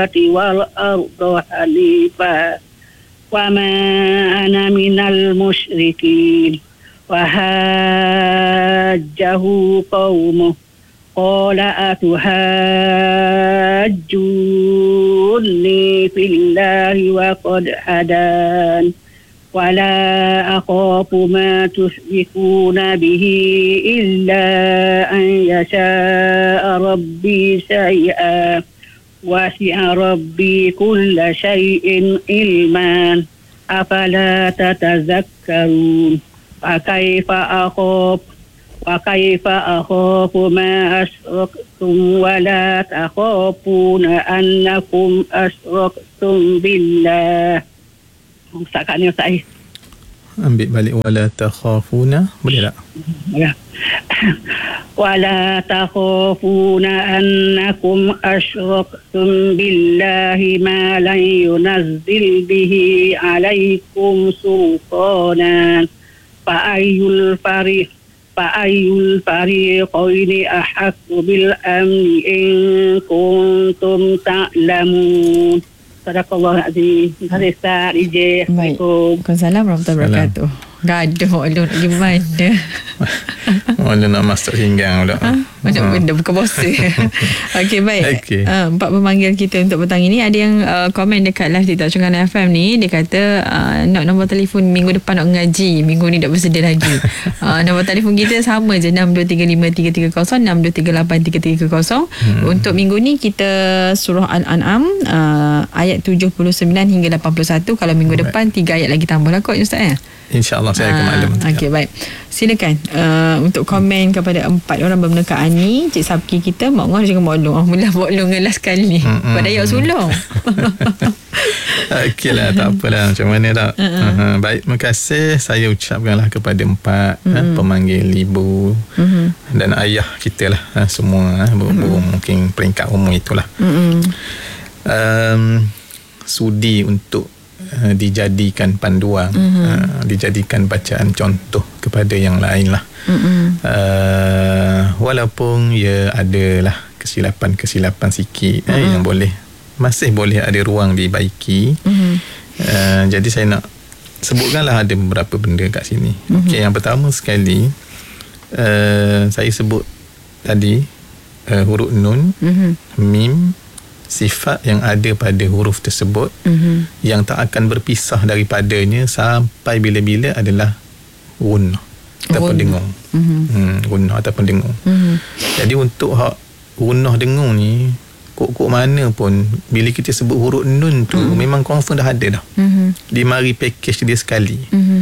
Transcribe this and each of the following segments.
والأرض حنيفا وما أنا من المشركين وحاجه قومه قال أتحاجوني في الله وقد هدان ولا أخاف ما تشركون به إلا أن يشاء ربي شيئا وسع ربي كل شيء علما أفلا تتذكرون وكيف أخاف ما أشركتم ولا تخافون أنكم أشركتم بالله. Ustaz ni Ustaz. Ambil balik wala takhafuna, boleh tak? Ya. Wala takhafuna annakum asyraktum billahi ma lan yunazzil bihi alaikum sultanan fa ayyul fariqaini ahaqqu bil amni in kuntum ta'lamun. Sadaqallahu azim. Ustaz DJ. Assalamualaikum. Waalaikumsalam warahmatullahi wabarakatuh. Gaduh Maklum gimana? Maklum nak masuk hinggang pula. Macam benda bukan bosa. Okey, baik. Okay. Empat pemanggil kita untuk petang ini. Ada yang komen dekat live TikTok Cengana FM ni. Dia kata nak nombor telefon minggu depan nak ngaji. Minggu ni tak bersedia lagi. Nombor telefon kita sama je, 6235-330, 6238-330. Untuk minggu ni kita surah Al-An'am ayat 79 hingga 81. Kalau minggu depan 3 ayat lagi tambah lah kot Ustaz ya? InsyaAllah saya akan maklum. Okey, baik. Silakan untuk komen kepada 4 orang bermenekaan ni. Cik Sabki kita Mak Ngah dengan Mak Long. Alhamdulillah Mak Long dengan last kali. Pada ayat sulung. Okey lah, tak apalah. Macam mana tak? Baik, terima kasih. Saya ucapkanlah kepada 4 pemanggil ibu dan ayah kita lah. Semua mungkin peringkat umur itulah. Sudi untuk dijadikan panduan, dijadikan bacaan contoh kepada yang lain lah. Walaupun ya adalah kesilapan sikit yang masih boleh ada ruang dibaiki. Jadi saya nak sebutkanlah ada beberapa benda kat sini. Okey, yang pertama sekali saya sebut tadi huruf nun, mim, sifat yang ada pada huruf tersebut yang tak akan berpisah daripadanya sampai bila-bila adalah gunnah ataupun dengung. Gunnah ataupun dengung. Jadi untuk hak gunnah dengung ni, kok mana pun bila kita sebut huruf nun tu memang confirm dah ada dah. Dia mari package dia sekali.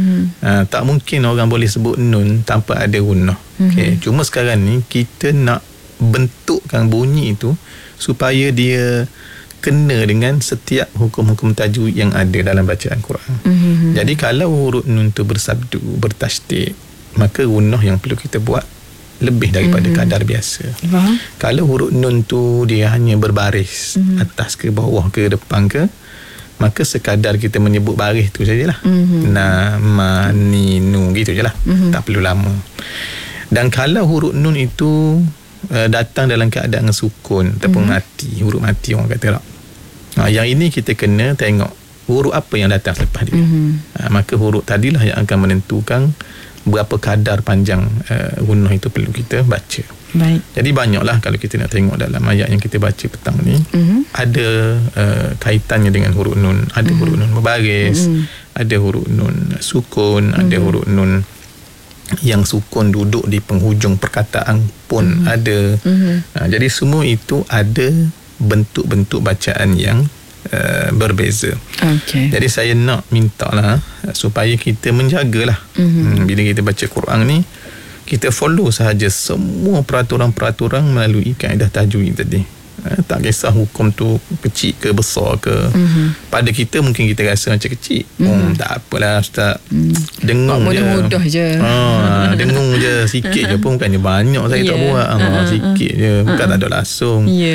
Tak mungkin orang boleh sebut nun tanpa ada gunnah. Okay. Cuma sekarang ni kita nak bentukkan bunyi itu supaya dia kena dengan setiap hukum-hukum tajwid yang ada dalam bacaan Quran. Jadi kalau huruf nun tu bersabdu, bertasydid, maka gunnah yang perlu kita buat lebih daripada kadar biasa. Kalau huruf nun tu dia hanya berbaris, atas ke bawah ke depan ke, maka sekadar kita menyebut baris tu sajalah. Na, ma, ni, nu gitu je lah. Tak perlu lama. Dan kalau huruf nun itu datang dalam keadaan sukun ataupun mati, huruf mati orang kata tak. Yang ini kita kena tengok huruf apa yang datang selepas dia. Maka huruf tadilah yang akan menentukan berapa kadar panjang gunnah itu perlu kita baca. Baik. Jadi banyaklah kalau kita nak tengok dalam ayat yang kita baca petang ni, ada kaitannya dengan huruf nun. Ada huruf nun berbaris, ada huruf nun sukun, ada huruf nun yang sukun duduk di penghujung perkataan pun ada. Jadi semua itu ada bentuk-bentuk bacaan yang berbeza. Jadi saya nak mintalah supaya kita menjagalah bila kita baca Quran ni, kita follow sahaja semua peraturan-peraturan melalui kaedah tajwid tadi. Tak kisah hukum tu kecil ke besar ke. Pada kita mungkin kita rasa macam kecil. Tak apalah Ustaz, dengung je, mudah je. Dengung je sikit je pun bukannya banyak saya tak buat. Sikit je, bukan tak ada langsung.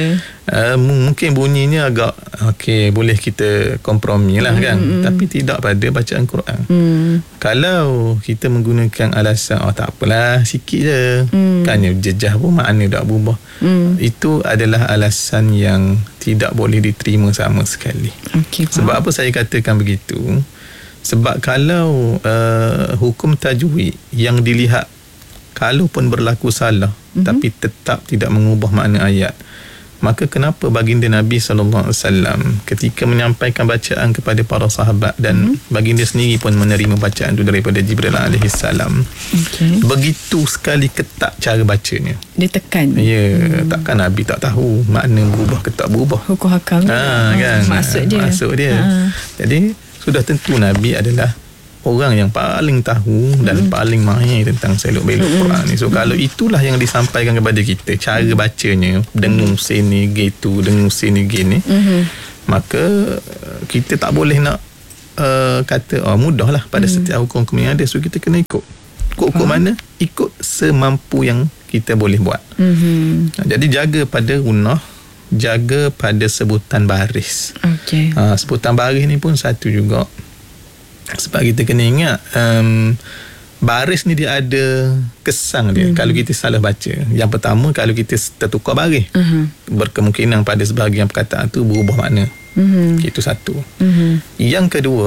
Mungkin bunyinya agak okey, boleh kita kompromi lah kan, tapi tidak pada bacaan Quran. Kalau kita menggunakan alasan tak apalah sikit je, kan jejah pun makna tak berubah, itu adalah alasan yang tidak boleh diterima sama sekali. Sebab apa saya katakan begitu? Sebab kalau hukum tajwid yang dilihat, kalaupun berlaku salah tapi tetap tidak mengubah makna ayat, maka kenapa baginda Nabi SAW ketika menyampaikan bacaan kepada para sahabat, dan baginda sendiri pun menerima bacaan itu daripada Jibril alaihissalam, begitu sekali ketat cara bacanya, dia tekan. Takkan Nabi tak tahu makna berubah ke tak berubah, hukum hakam kan? Maksud dia. Jadi sudah tentu Nabi adalah orang yang paling tahu dan paling mahir tentang selok-belok Quran ni. So kalau itulah yang disampaikan kepada kita, cara bacanya dengung sini gitu, dengung sini gini, maka kita tak boleh nak kata mudahlah pada setiap hukum-hukum yang ada. So kita kena ikut mana? Ikut semampu yang kita boleh buat. Jadi jaga pada gunah, jaga pada sebutan baris. Sebutan baris ni pun satu juga, sebab kita kena ingat baris ni dia ada kesang dia. Kalau kita salah baca, yang pertama, kalau kita tertukar baris, berkemungkinan pada sebahagian perkataan tu berubah makna. Itu satu. Yang kedua,